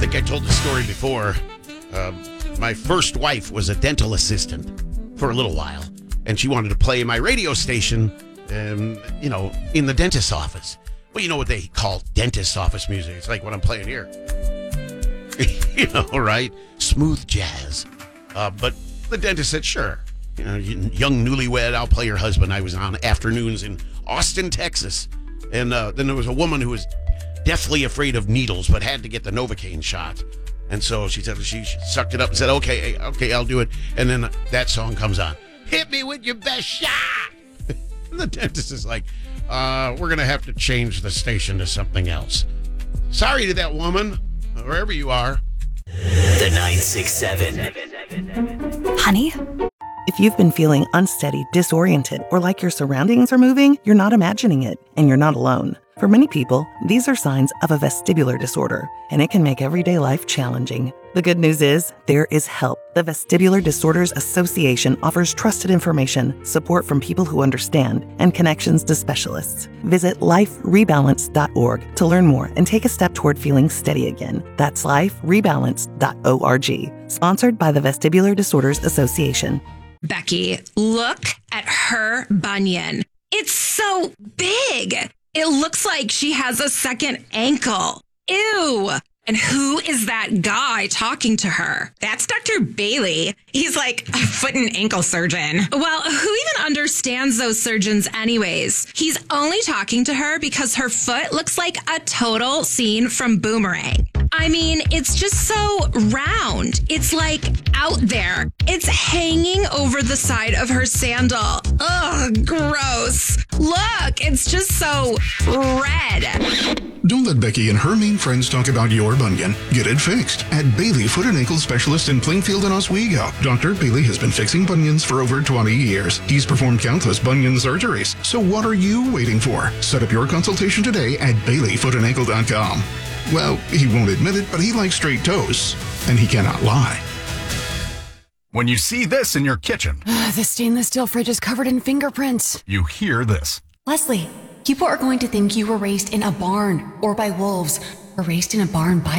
think I told the story before. My first wife was a dental assistant for a little while, and she wanted to play my radio station, in the dentist's office. Well, you know what they call dentist's office music. It's like what I'm playing here. Right? Smooth jazz. But the dentist said, sure. Young newlywed, I'll play your husband. I was on afternoons in Austin, Texas. And then there was a woman who was deathly afraid of needles, but had to get the Novocaine shot. And so she said she sucked it up and said, okay, I'll do it. And then that song comes on. Hit me with your best shot. And the dentist is like, we're going to have to change the station to something else. Sorry to that woman, wherever you are. The 967. Honey? If you've been feeling unsteady, disoriented, or like your surroundings are moving, you're not imagining it, and you're not alone. For many people, these are signs of a vestibular disorder, and it can make everyday life challenging. The good news is, there is help. The Vestibular Disorders Association offers trusted information, support from people who understand, and connections to specialists. Visit liferebalance.org to learn more and take a step toward feeling steady again. That's liferebalance.org. Sponsored by the Vestibular Disorders Association. Becky, look at her bunion. It's so big. It looks like she has a second ankle. Ew. And who is that guy talking to her? That's Dr. Bailey. He's like a foot and ankle surgeon. Well, who even understands those surgeons anyways? He's only talking to her because her foot looks like a total scene from Boomerang. I mean, it's just so round. It's like out there. It's hanging over the side of her sandal. Ugh, gross. Look, it's just so red. Don't let Becky and her mean friends talk about your bunion. Get it fixed at Bailey Foot and Ankle Specialist in Plainfield and Oswego. Dr. Bailey has been fixing bunions for over 20 years. He's performed countless bunion surgeries. So what are you waiting for? Set up your consultation today at BaileyFootandAnkle.com. Well, he won't admit it, but he likes straight toes, and he cannot lie. When you see this in your kitchen, the stainless steel fridge is covered in fingerprints. you hear this. Leslie, people are going to think you were raised in a barn or by wolves or raised in a barn by